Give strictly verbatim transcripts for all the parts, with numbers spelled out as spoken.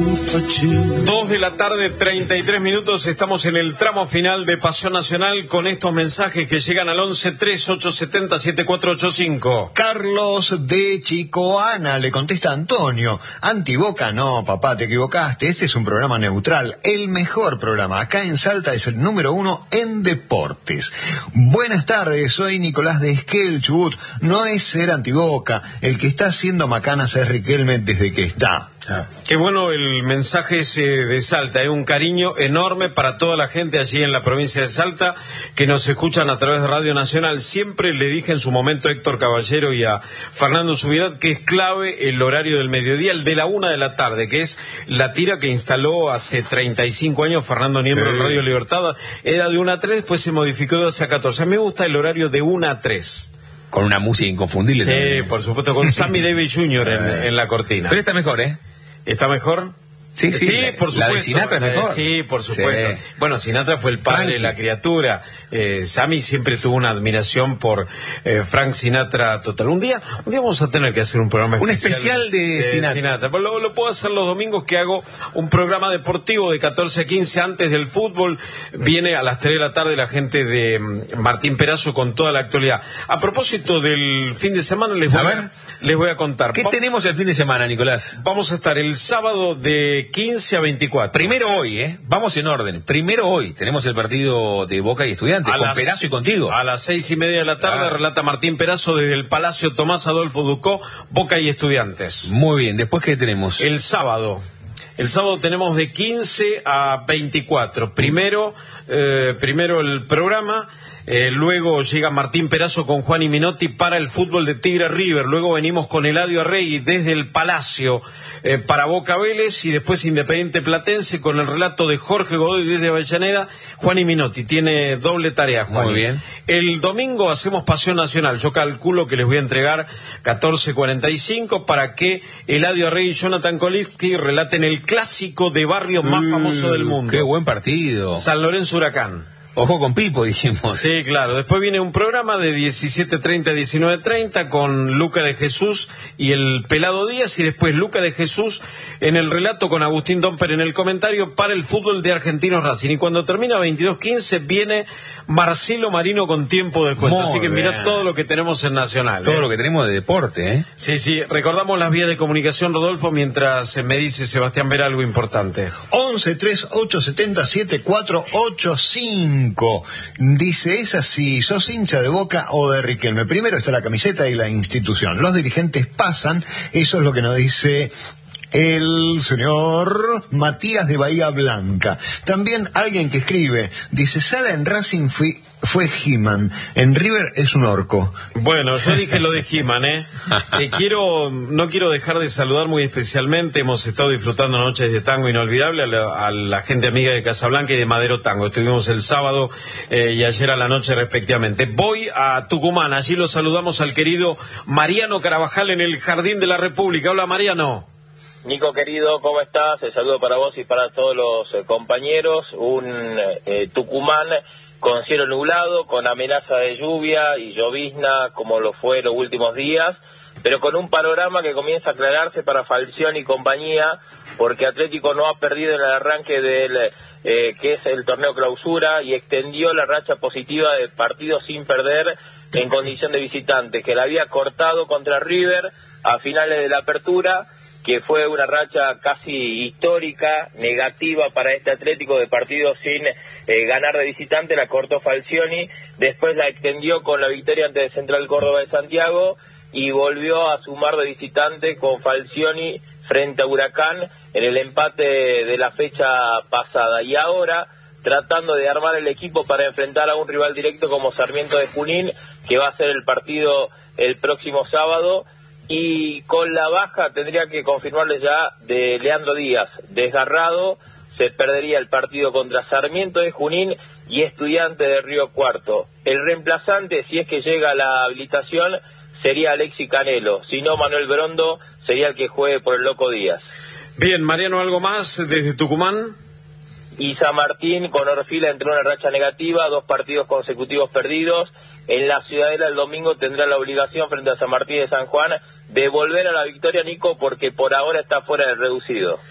Dos de la tarde, treinta y tres minutos, estamos en el tramo final de Pasión Nacional con estos mensajes que llegan al once tres ocho siete cero siete cuatro ocho cinco. Carlos de Chicoana le contesta a Antonio: Antiboca, no, papá, te equivocaste, este es un programa neutral, el mejor programa, acá en Salta es el número uno en deportes. Buenas tardes, soy Nicolás de Esquel, Chubut, no es ser antiboca, el que está haciendo macanas es Riquelme desde que está. Ah. Qué bueno el mensaje ese de Salta, hay un cariño enorme para toda la gente allí en la provincia de Salta que nos escuchan a través de Radio Nacional. Siempre le dije en su momento a Héctor Caballero y a Fernando Subirat que es clave el horario del mediodía, el de la una de la tarde, que es la tira que instaló hace treinta y cinco años Fernando Niembro sí. en Radio Libertad. Era de una a tres, después se modificó de doce a catorce. A mí me gusta el horario de una a tres. Con una música inconfundible. Sí, también. Por supuesto, con Sammy Davis junior en, en la cortina. Pero está mejor, ¿eh? ¿Está mejor? Sí, sí, sí la, por supuesto. La de Sinatra es mejor. Sí, por supuesto. Sí. Bueno, Sinatra fue el padre Frankie. de la criatura. Eh, Sammy siempre tuvo una admiración por eh, Frank Sinatra total. Un día, un día vamos a tener que hacer un programa un especial. Un especial de, de Sinatra. Sinatra. Lo, lo puedo hacer los domingos que hago un programa deportivo de catorce a quince antes del fútbol. Viene a las tres de la tarde la gente de Martín Perazo con toda la actualidad. A propósito del fin de semana, les voy a, a, les voy a contar. ¿Qué Va tenemos el fin de semana, Nicolás? Vamos a estar el sábado de quince a veinticuatro. Primero hoy, ¿eh? Vamos en orden. Primero hoy tenemos el partido de Boca y Estudiantes, a con las, Perazo y contigo. A las seis y media de la tarde ah. relata Martín Perazo desde el Palacio Tomás Adolfo Ducó, Boca y Estudiantes. Muy bien, ¿después qué tenemos? El sábado. El sábado tenemos de quince a veinticuatro. Primero, eh, primero el programa. Eh, luego llega Martín Perazo con Juan y Minotti para el fútbol de Tigre River. Luego venimos con Eladio Arregui desde el Palacio eh, para Boca Vélez y después Independiente Platense con el relato de Jorge Godoy desde Avellaneda. Juan y Minotti tiene doble tarea, Juan. Muy bien. El domingo hacemos Pasión Nacional. Yo calculo que les voy a entregar catorce cuarenta y cinco para que Eladio Arregui y Jonathan Kolitsky relaten el clásico de barrio más uh, famoso del mundo. Qué buen partido. San Lorenzo Huracán. Ojo con Pipo, dijimos. Sí, claro. Después viene un programa de diecisiete treinta a diecinueve treinta con Luca de Jesús y el Pelado Díaz, y después Luca de Jesús en el relato con Agustín Domper en el comentario para el fútbol de Argentinos Racing. Y cuando termina veintidós quince viene Marcelo Marino con tiempo de descuento. Así que mirá todo lo que tenemos en Nacional. Todo ¿eh? lo que tenemos de deporte, ¿eh? Sí, sí. Recordamos las vías de comunicación, Rodolfo, mientras me dice Sebastián Vera algo importante. once tres ocho siete cero siete cuatro ocho cinco. Dice, es así, sos hincha de Boca o de Riquelme. Primero está la camiseta y la institución. Los dirigentes pasan, eso es lo que nos dice el señor Matías de Bahía Blanca. También alguien que escribe, dice, Sala en Racing fui... fue He-Man, en River es un orco. Bueno, yo dije lo de He-Man, ¿eh? eh quiero, no quiero dejar de saludar muy especialmente, hemos estado disfrutando noches de tango inolvidable a la, a la gente amiga de Casablanca y de Madero Tango. Estuvimos el sábado eh, y ayer a la noche respectivamente. Voy a Tucumán, allí lo saludamos al querido Mariano Carabajal en el Jardín de la República. Hola, Mariano. Nico querido, ¿cómo estás? El saludo para vos y para todos los eh, compañeros. Un eh, Tucumán con cielo nublado, con amenaza de lluvia y llovizna como lo fue los últimos días, pero con un panorama que comienza a aclararse para Falcioni y compañía, porque Atlético no ha perdido en el arranque del eh, que es el torneo clausura y extendió la racha positiva de partidos sin perder en condición de visitante, que la había cortado contra River a finales de la apertura, que fue una racha casi histórica, negativa para este Atlético de partidos sin eh, ganar de visitante, la cortó Falcioni, después la extendió con la victoria ante el Central Córdoba de Santiago y volvió a sumar de visitante con Falcioni frente a Huracán en el empate de la fecha pasada. Y ahora, tratando de armar el equipo para enfrentar a un rival directo como Sarmiento de Junín, que va a ser el partido el próximo sábado, y con la baja tendría que confirmarles ya de Leandro Díaz, desgarrado, se perdería el partido contra Sarmiento de Junín y Estudiante de Río Cuarto. El reemplazante, si es que llega a la habilitación, sería Alexi Canelo, si no Manuel Brondo sería el que juegue por el Loco Díaz. Bien, Mariano, ¿algo más desde Tucumán? Y San Martín con Orfila entró en una racha negativa, dos partidos consecutivos perdidos. En la Ciudadela el domingo tendrá la obligación frente a San Martín de San Juan de volver a la victoria, Nico, porque por ahora está fuera del reducido.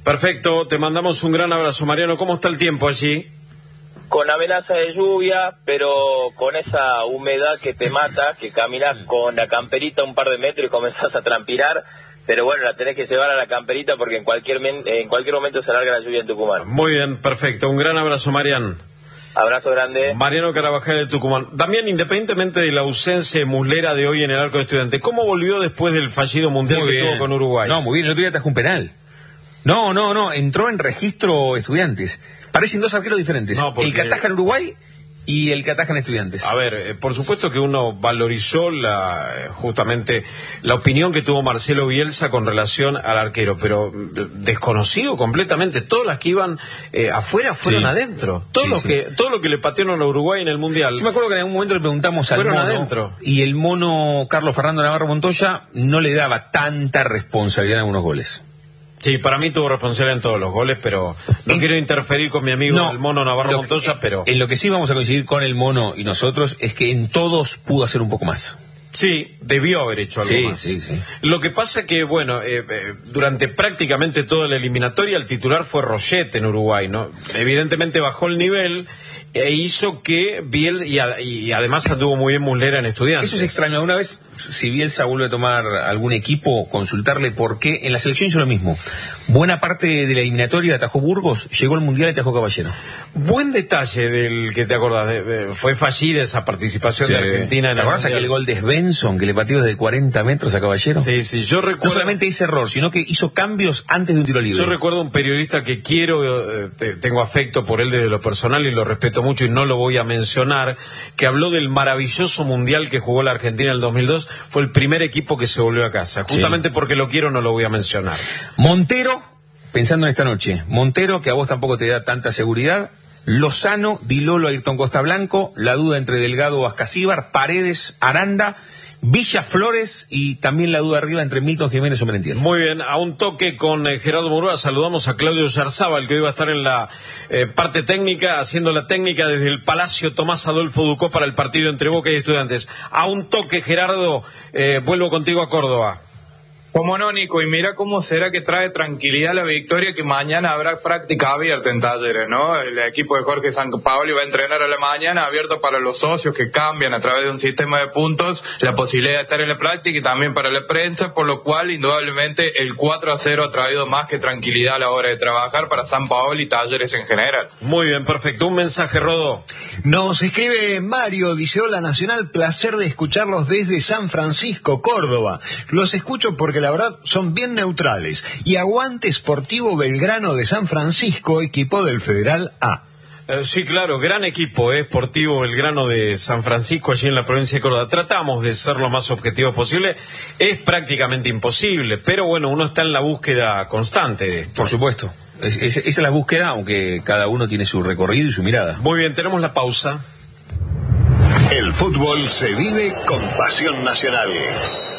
Perfecto, te mandamos un gran abrazo, Mariano. ¿Cómo está el tiempo allí? Con amenaza de lluvia, pero con esa humedad que te mata, que caminas con la camperita un par de metros y comenzás a transpirar, pero bueno, la tenés que llevar a la camperita porque en cualquier en cualquier momento se larga la lluvia en Tucumán. Muy bien, perfecto. Un gran abrazo, Mariano. Abrazo grande. Mariano Carabajal de Tucumán. Damián, independientemente de la ausencia muslera de hoy en el arco de Estudiantes, ¿cómo volvió después del fallido mundial muy que bien. tuvo con Uruguay? No, muy bien, el otro día atajó un penal. No, no, no, entró en registro Estudiantes. Parecen dos arqueros diferentes. No, porque... el que ataja en Uruguay y el que ataja en Estudiantes. A ver, eh, por supuesto que uno valorizó la, eh, justamente la opinión que tuvo Marcelo Bielsa con relación al arquero, pero eh, desconocido completamente. Todas las que iban eh, afuera fueron sí. adentro. Todo sí, lo sí. que todo lo que le patearon a Uruguay en el Mundial. Yo me acuerdo que en algún momento le preguntamos al mono adentro. Y el mono Carlos Fernando Navarro Montoya no le daba tanta responsabilidad en algunos goles. Sí, para mí tuvo responsabilidad en todos los goles, pero no en... quiero interferir con mi amigo no, el mono Navarro que, Montoya, pero... En lo que sí vamos a coincidir con el mono y nosotros es que en todos pudo hacer un poco más. Sí, debió haber hecho algo sí, más. Sí, sí. Lo que pasa que, bueno, eh, eh, durante prácticamente toda la eliminatoria el titular fue Roget en Uruguay, ¿no? Evidentemente bajó el nivel e hizo que Biel, y, a, y además anduvo muy bien Muslera en Estudiantes. Eso es extraño. Una vez, si Bielsa vuelve a tomar algún equipo, consultarle por qué. En la selección hizo lo mismo. Buena parte de la eliminatoria atajó Burgos, llegó al Mundial y atajó Caballero. Buen detalle del que te acordás. De, de, fue fallida esa participación sí. de Argentina en ¿Te acordás aquel gol de Svensson que le pateó desde cuarenta metros a Caballero? Sí, sí, yo recuerdo... No solamente hizo error, sino que hizo cambios antes de un tiro libre. Yo recuerdo un periodista que quiero, eh, te, tengo afecto por él desde lo personal y lo respeto mucho y no lo voy a mencionar, que habló del maravilloso Mundial que jugó la Argentina en el dos mil dos. Fue el primer equipo que se volvió a casa. Justamente sí. porque lo quiero no lo voy a mencionar. Montero, pensando en esta noche, Montero, que a vos tampoco te da tanta seguridad... Lozano, Dilolo, Ayrton Costa Blanco, la duda entre Delgado o Ascasíbar, Paredes, Aranda, Villa Flores y también la duda arriba entre Milton Jiménez o Merentiel. Muy bien, a un toque con eh, Gerardo Murúa, saludamos a Claudio Yarzábal, que hoy va a estar en la eh, parte técnica, haciendo la técnica desde el Palacio Tomás Adolfo Ducó para el partido entre Boca y Estudiantes. A un toque, Gerardo, eh, vuelvo contigo a Córdoba. Cómo no, Nico, y mira cómo será que trae tranquilidad la victoria, que mañana habrá práctica abierta en Talleres, ¿no? El equipo de Jorge Sampaoli va a entrenar a la mañana, abierto para los socios que cambian a través de un sistema de puntos, la posibilidad de estar en la práctica y también para la prensa, por lo cual, indudablemente, el cuatro a cero ha traído más que tranquilidad a la hora de trabajar para Sampaoli y Talleres en general. Muy bien, perfecto. Un mensaje, Rodó. Nos escribe Mario, dice: hola Nacional, placer de escucharlos desde San Francisco, Córdoba. Los escucho porque la verdad son bien neutrales. Y aguante Sportivo Belgrano de San Francisco, equipo del Federal A. Eh, sí, claro, gran equipo, eh, Sportivo Belgrano de San Francisco, allí en la provincia de Córdoba. Tratamos de ser lo más objetivos posible. Es prácticamente imposible, pero bueno, uno está en la búsqueda constante de esto. Por supuesto. Es, es, esa es la búsqueda, aunque cada uno tiene su recorrido y su mirada. Muy bien, tenemos la pausa. El fútbol se vive con pasión nacional.